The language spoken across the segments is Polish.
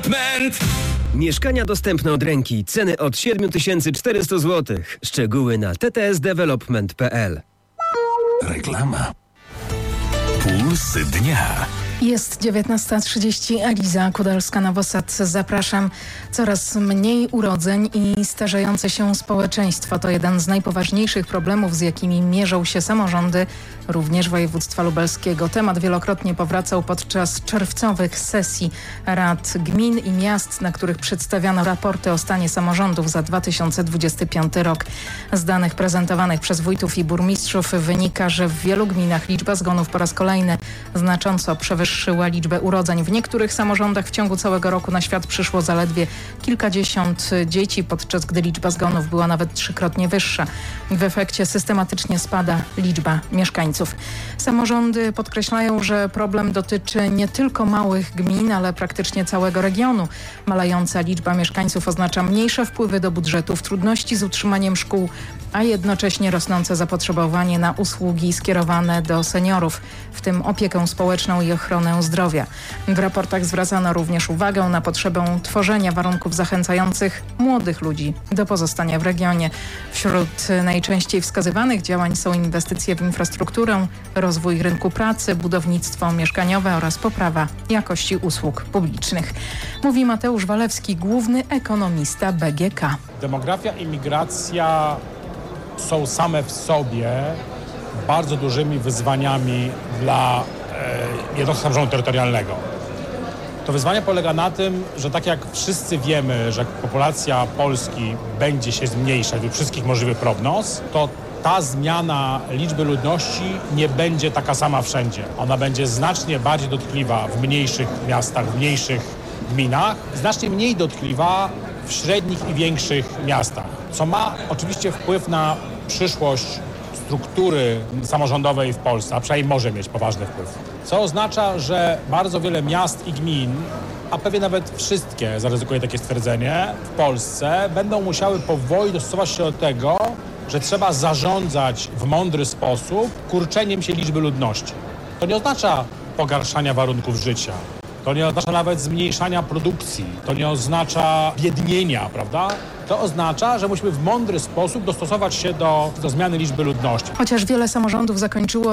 Development. Mieszkania dostępne od ręki. Ceny od 7400 zł. Szczegóły na ttsdevelopment.pl. Reklama. Puls dnia. Jest 19:30, Aliza Kudalska-Nowosad. Zapraszam. Coraz mniej urodzeń i starzejące się społeczeństwo to jeden z najpoważniejszych problemów, z jakimi mierzą się samorządy, również województwa lubelskiego. Temat wielokrotnie powracał podczas czerwcowych sesji rad gmin i miast, na których przedstawiano raporty o stanie samorządów za 2025 rok. Z danych prezentowanych przez wójtów i burmistrzów wynika, że w wielu gminach liczba zgonów po raz kolejny znacząco przewyższyła liczbę urodzeń. W niektórych samorządach w ciągu całego roku na świat przyszło zaledwie kilkadziesiąt dzieci, podczas gdy liczba zgonów była nawet trzykrotnie wyższa. W efekcie systematycznie spada liczba mieszkańców. Samorządy podkreślają, że problem dotyczy nie tylko małych gmin, ale praktycznie całego regionu. Malejąca liczba mieszkańców oznacza mniejsze wpływy do budżetów, trudności z utrzymaniem szkół, a jednocześnie rosnące zapotrzebowanie na usługi skierowane do seniorów, w tym opiekę społeczną i ochronę zdrowia. W raportach zwracano również uwagę na potrzebę tworzenia warunków zachęcających młodych ludzi do pozostania w regionie. Wśród najczęściej wskazywanych działań są inwestycje w infrastrukturę, rozwój rynku pracy, budownictwo mieszkaniowe oraz poprawa jakości usług publicznych. Mówi Mateusz Walewski, główny ekonomista BGK. Demografia i migracja są same w sobie bardzo dużymi wyzwaniami dla jednostki samorządu terytorialnego. To wyzwanie polega na tym, że tak jak wszyscy wiemy, że populacja Polski będzie się zmniejszać według wszystkich możliwych prognoz, to ta zmiana liczby ludności nie będzie taka sama wszędzie. Ona będzie znacznie bardziej dotkliwa w mniejszych miastach, w mniejszych gminach, znacznie mniej dotkliwa w średnich i większych miastach, co ma oczywiście wpływ na przyszłość struktury samorządowej w Polsce, a przynajmniej może mieć poważny wpływ. Co oznacza, że bardzo wiele miast i gmin, a pewnie nawet wszystkie, zaryzykuję takie stwierdzenie, w Polsce będą musiały powoli dostosować się do tego, że trzeba zarządzać w mądry sposób kurczeniem się liczby ludności. To nie oznacza pogarszania warunków życia. To nie oznacza nawet zmniejszania produkcji, to nie oznacza biednienia, prawda? To oznacza, że musimy w mądry sposób dostosować się do zmiany liczby ludności. Chociaż wiele samorządów zakończyło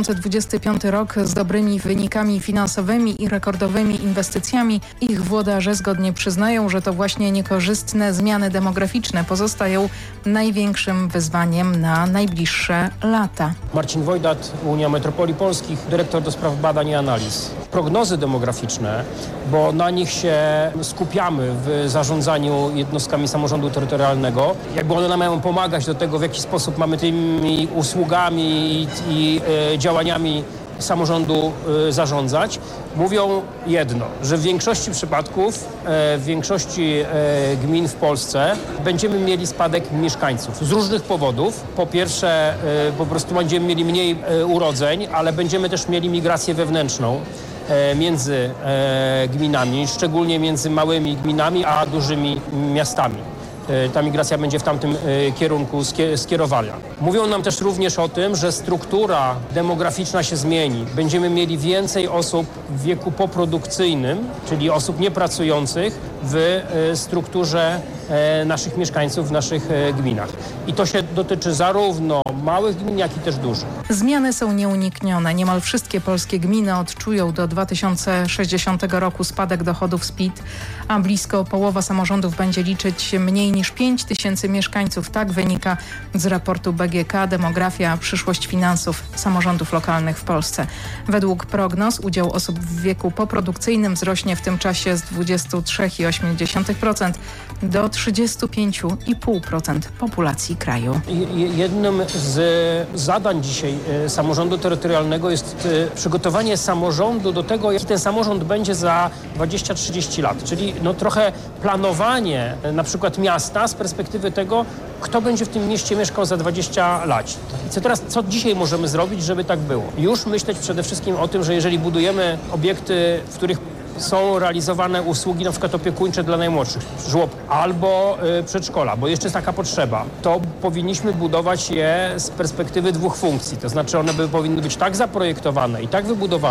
2025 rok z dobrymi wynikami finansowymi i rekordowymi inwestycjami, ich włodarze zgodnie przyznają, że to właśnie niekorzystne zmiany demograficzne pozostają największym wyzwaniem na najbliższe lata. Marcin Wojdat, Unia Metropolii Polskich, dyrektor do spraw badań i analiz. Prognozy demograficzne, bo na nich się skupiamy w zarządzaniu jednostkami samorządu terytorialnego. Jakby one nam mają pomagać do tego, w jaki sposób mamy tymi usługami i działaniami samorządu zarządzać. Mówią jedno, że w większości przypadków, w większości gmin w Polsce będziemy mieli spadek mieszkańców z różnych powodów. Po pierwsze, po prostu będziemy mieli mniej urodzeń, ale będziemy też mieli migrację wewnętrzną między gminami, szczególnie między małymi gminami a dużymi miastami. Ta migracja będzie w tamtym kierunku skierowana. Mówią nam też również o tym, że struktura demograficzna się zmieni. Będziemy mieli więcej osób w wieku poprodukcyjnym, czyli osób niepracujących w strukturze naszych mieszkańców w naszych gminach. I to się dotyczy zarówno małych gmin, jak i też dużych. Zmiany są nieuniknione. Niemal wszystkie polskie gminy odczują do 2060 roku spadek dochodów z PIT, a blisko połowa samorządów będzie liczyć mniej niż 5 000 mieszkańców. Tak wynika z raportu BGK Demografia, przyszłość finansów samorządów lokalnych w Polsce. Według prognoz udział osób w wieku poprodukcyjnym wzrośnie w tym czasie z 23,8% do 35,5% populacji kraju. Jednym z zadań dzisiaj samorządu terytorialnego jest przygotowanie samorządu do tego, jaki ten samorząd będzie za 20-30 lat. Czyli trochę planowanie na przykład miasta z perspektywy tego, kto będzie w tym mieście mieszkał za 20 lat. I co dzisiaj możemy zrobić, żeby tak było? Już myśleć przede wszystkim o tym, że jeżeli budujemy obiekty, w których są realizowane usługi na przykład opiekuńcze dla najmłodszych, żłobki albo przedszkola, bo jeszcze jest taka potrzeba, to powinniśmy budować je z perspektywy dwóch funkcji. To znaczy one powinny być tak zaprojektowane i tak wybudowane,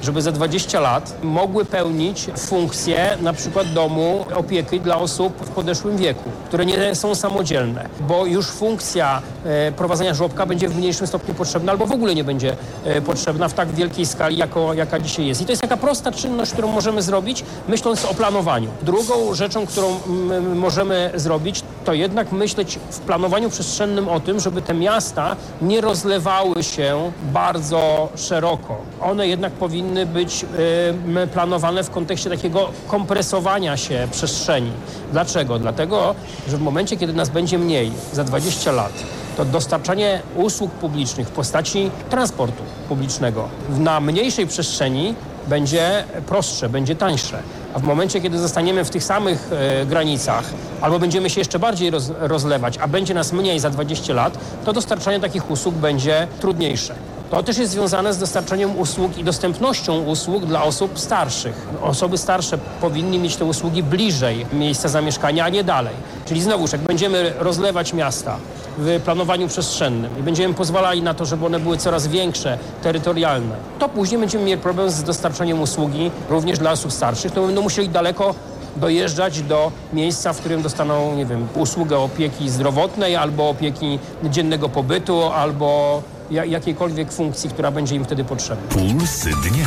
żeby za 20 lat mogły pełnić funkcję na przykład domu opieki dla osób w podeszłym wieku, które nie są samodzielne, bo już funkcja prowadzenia żłobka będzie w mniejszym stopniu potrzebna albo w ogóle nie będzie potrzebna w tak wielkiej skali, jaka dzisiaj jest. I to jest taka prosta czynność, którą możemy zrobić, myśląc o planowaniu. Drugą rzeczą, którą możemy zrobić, to jednak myśleć w planowaniu przestrzennym o tym, żeby te miasta nie rozlewały się bardzo szeroko. One jednak powinny być planowane w kontekście takiego kompresowania się przestrzeni. Dlaczego? Dlatego, że w momencie, kiedy nas będzie mniej, za 20 lat, to dostarczanie usług publicznych w postaci transportu publicznego na mniejszej przestrzeni będzie prostsze, będzie tańsze. A w momencie, kiedy zostaniemy w tych samych granicach albo będziemy się jeszcze bardziej rozlewać, a będzie nas mniej za 20 lat, to dostarczanie takich usług będzie trudniejsze. To też jest związane z dostarczeniem usług i dostępnością usług dla osób starszych. Osoby starsze powinny mieć te usługi bliżej miejsca zamieszkania, a nie dalej. Czyli znowuż, jak będziemy rozlewać miasta w planowaniu przestrzennym i będziemy pozwalali na to, żeby one były coraz większe, terytorialne, to później będziemy mieli problem z dostarczaniem usługi również dla osób starszych. To będą musieli daleko dojeżdżać do miejsca, w którym dostaną, nie wiem, usługę opieki zdrowotnej albo opieki dziennego pobytu albo jakiejkolwiek funkcji, która będzie im wtedy potrzebna. Puls dnia.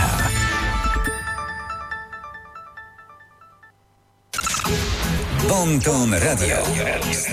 Bon Ton Radio.